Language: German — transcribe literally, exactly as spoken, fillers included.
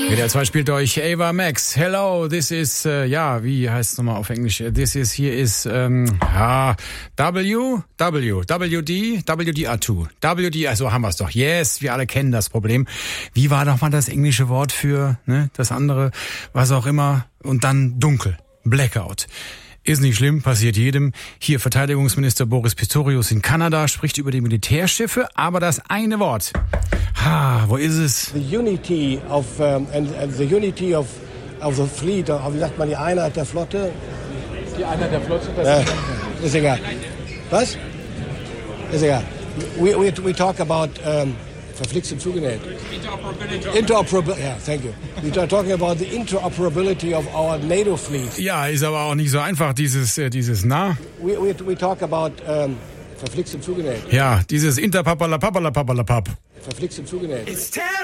W D R zwei spielt euch Ava Max. Hello, this is, äh, ja, wie heißt es nochmal auf Englisch? This is, hier ist, ähm, ja, W, W, W D, W D R zwei. W D, also haben wir es doch. Yes, wir alle kennen das Problem. Wie war doch mal das englische Wort für, ne, das andere, was auch immer, und dann dunkel. Blackout. Ist nicht schlimm, passiert jedem. Hier Verteidigungsminister Boris Pistorius in Kanada spricht über die Militärschiffe, aber das eine Wort. Ha, wo ist es? The unity of um, and, and the unity of of the fleet, wie sagt man, die Einheit der Flotte? Die Einheit der Flotte, das ja, ist egal. Was? Ist egal. We we we talk about um, verflixt und zugenäht. Interoperability. Interoperability. Yeah, thank you. We are talking about the interoperability of our NATO fleet. Ja, ist aber auch nicht so einfach, dieses, äh, dieses Na. We, we, we talk about um, verflixt und zugenäht. Ja, dieses Interpapalapapalapapalapap. Verflixt und zugenäht. It's terrible.